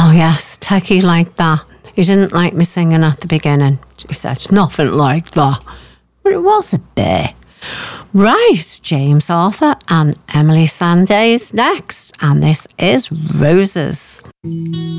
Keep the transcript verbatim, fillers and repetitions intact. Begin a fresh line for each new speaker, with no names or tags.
Oh, yes, techie like that. He didn't like me singing at the beginning. He said, nothing like that. But it was a bit. Right, James Arthur and Emily Sandé is next. And this is Roses.